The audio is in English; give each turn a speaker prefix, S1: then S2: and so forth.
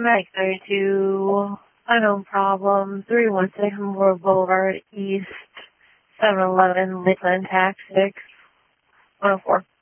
S1: Mag 32, unknown problem, 316 Humboldt Boulevard East, 711, Lakeland, Tax 6, 104.